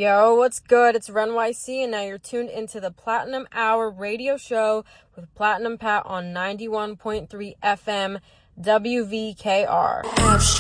Yo, what's good? It's Ren YC, and now you're tuned into the Platinum Hour radio show with Platinum Pat on 91.3 FM WVKR.